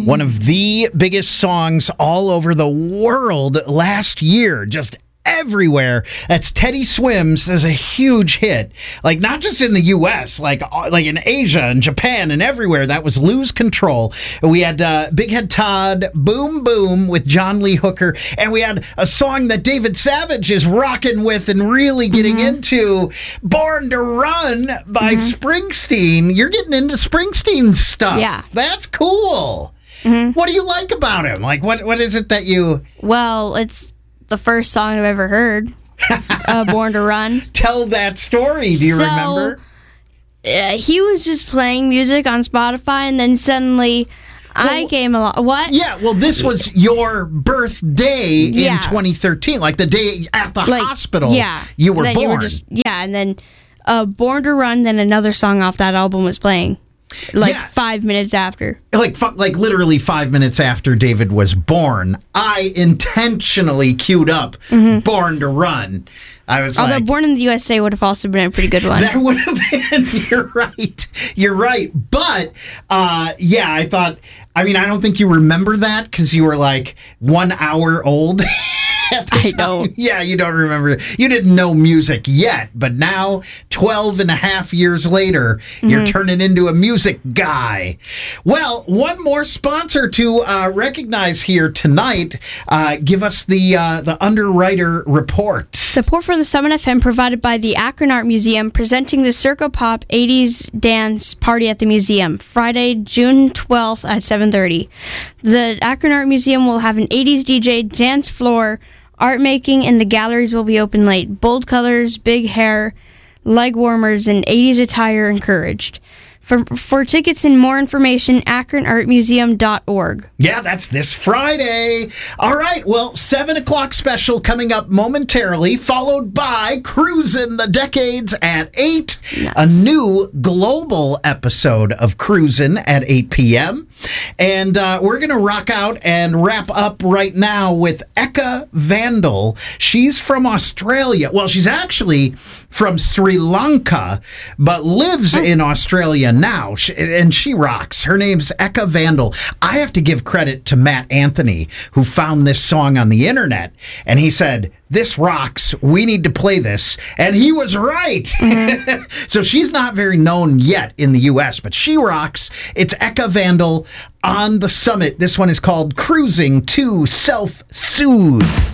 One of the biggest songs all over the world last year, just everywhere. That's Teddy Swims. There's a huge hit, like not just in the U.S., like in Asia and Japan and everywhere. That was Lose Control. We had Big Head Todd, Boom Boom with John Lee Hooker, and we had a song that David Savage is rocking with and really getting into, Born to Run by Springsteen. You're getting into Springsteen stuff. Yeah. That's cool. What do you like about him? Like, what is it that you... Well, it's the first song I've ever heard, Born to Run. Tell that story. Do you remember? He was just playing music on Spotify, and then suddenly I came along. What? Yeah, well, this was your birthday in 2013, like the day at the hospital you were born. And then Born to Run, then another song off that album was playing. 5 minutes after. Like literally 5 minutes after David was born, I intentionally queued up Born to Run. I was Although Born in the USA would have also been a pretty good one. That would have been, you're right. But, I thought, I don't think you remember that because you were like 1 hour old. I don't. Yeah, you don't remember. You didn't know music yet, but now, 12 and a half years later, you're turning into a music guy. Well, one more sponsor to recognize here tonight. Give us the Underwriter Report. Support for the Summit FM provided by the Akron Art Museum, presenting the Circo Pop 80s Dance Party at the museum, Friday, June 12th at 7:30. The Akron Art Museum will have an 80s DJ dance floor, art making, and the galleries will be open late. Bold colors, big hair, leg warmers, and 80s attire encouraged. For tickets and more information, akronartmuseum.org. Yeah, that's this Friday. All right, well, 7 o'clock special coming up momentarily, followed by Cruisin' the Decades at 8. Nice. A new global episode of Cruisin' at 8 p.m. And we're going to rock out and wrap up right now with Eka Vandal. She's from Australia. Well, she's actually from Sri Lanka, but lives in Australia now, and she rocks. Her name's Eka Vandal. I have to give credit to Matt Anthony, who found this song on the internet, and he said, "This rocks. We need to play this." And he was right. So she's not very known yet in the U.S., but she rocks. It's Eka Vandal on the Summit. This one is called Cruising to Self-Soothe.